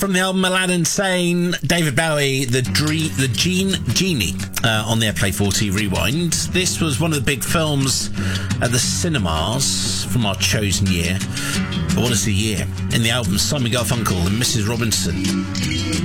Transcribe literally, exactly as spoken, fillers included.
from the album Aladdin Sane, David Bowie, the Dre- the Gene Genie uh, on the Airplay forty Rewind. This was one of the big films at the cinemas from our chosen year. What is the year? In the album Simon Garfunkel and Missus Robinson.